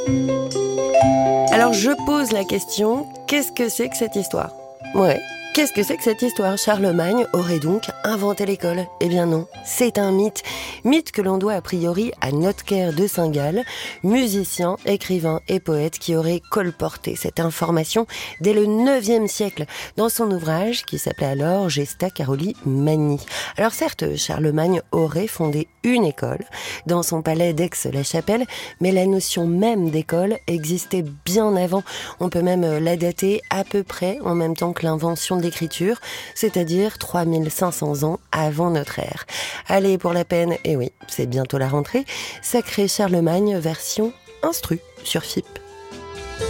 Alors je pose la question, qu'est-ce que c'est que cette histoire ? Ouais, qu'est-ce que c'est que cette histoire ? Charlemagne aurait donc inventé l'école ? Eh bien non, c'est un mythe. Mythe que l'on doit a priori à Notker de Saint-Gall, musicien, écrivain et poète qui aurait colporté cette information dès le 9e siècle dans son ouvrage qui s'appelait alors Gesta Caroli Magni. Alors certes, Charlemagne aurait fondé une école dans son palais d'Aix-la-Chapelle, mais la notion même d'école existait bien avant. On peut même la dater à peu près en même temps que l'invention de l'écriture, c'est-à-dire 3500 ans avant notre ère. Allez, pour la peine, et oui, c'est bientôt la rentrée, Sacré Charlemagne version instru sur FIP.